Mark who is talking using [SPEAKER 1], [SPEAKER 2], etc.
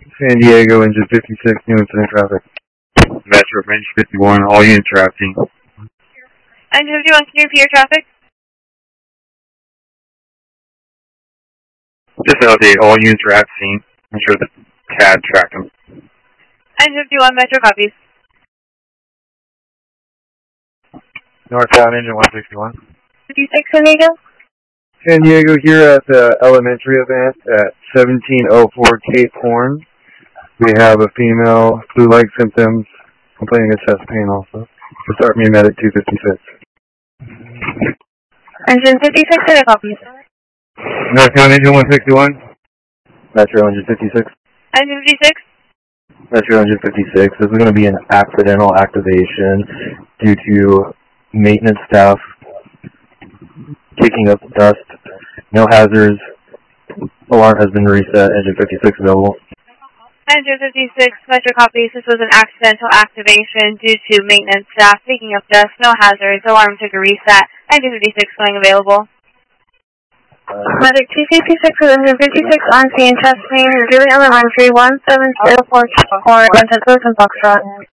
[SPEAKER 1] San Diego, engine 56, new incident traffic.
[SPEAKER 2] Metro, engine 51, all units are out scene.
[SPEAKER 3] Engine 51, can you repeat your traffic?
[SPEAKER 2] Just an update, all units are at scene. I'm sure the CAD tracked them.
[SPEAKER 3] Engine 51, Metro copies.
[SPEAKER 1] Northbound, engine 161.
[SPEAKER 3] 56, San Diego?
[SPEAKER 1] San Diego here at the elementary event at 1704 Cape Horn. We have a female flu-like symptoms, complaining of chest pain also. To start me med at 256.
[SPEAKER 3] Engine 56, San copies.
[SPEAKER 1] Northbound, engine 161. Metro, engine 56.
[SPEAKER 3] Engine 56?
[SPEAKER 1] Metro, engine 56. This is going to be an accidental activation due to maintenance staff kicking up dust. No hazards. Alarm has been reset. Engine 56 available.
[SPEAKER 3] Engine 56, Metro copies. This was an accidental activation due to maintenance staff picking up dust. No hazards. Alarm took a reset. Engine 56 going available.
[SPEAKER 4] Medic 256 with engine 56 on scene, chest pain, reviewing elementary 1704 Cape Horn, Central Foxtrot.